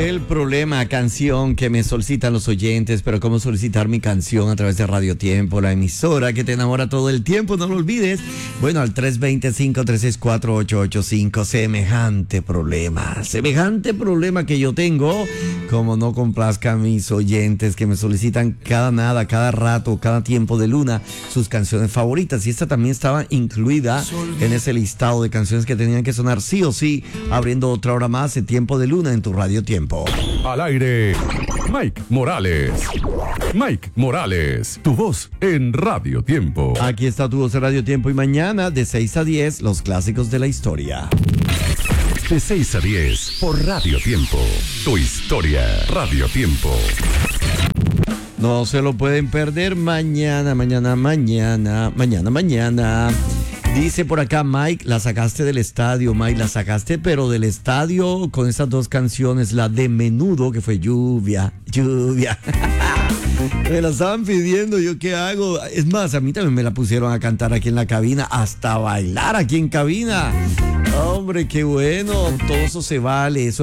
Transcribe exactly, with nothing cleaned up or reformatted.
El problema, canción que me solicitan los oyentes, pero cómo solicitar mi canción a través de Radio Tiempo, la emisora que te enamora todo el tiempo, no lo olvides. Bueno, al tres dos cero, cinco tres seis, cuatro ocho ocho cinco, semejante problema, semejante problema que yo tengo, como no complazca a mis oyentes que me solicitan cada nada, cada rato, cada tiempo de luna, sus canciones favoritas. Y esta también estaba incluida en ese listado de canciones que tenían que sonar sí o sí, abriendo otra hora más de Tiempo de Luna en tu Radio Tiempo. Al aire, Mike Morales. Mike Morales, tu voz en Radio Tiempo. Aquí está tu voz en Radio Tiempo y mañana de seis a diez, los clásicos de la historia. De seis a diez por Radio Tiempo. Tu historia, Radio Tiempo. No se lo pueden perder mañana, mañana, mañana, mañana, mañana. Dice por acá, Mike, la sacaste del estadio, Mike, la sacaste, pero del estadio con esas dos canciones, la de Menudo, que fue Lluvia, Lluvia. Me la estaban pidiendo, ¿yo qué hago? Es más, a mí también me la pusieron a cantar aquí en la cabina, hasta bailar aquí en cabina. Hombre, qué bueno, todo eso se vale, eso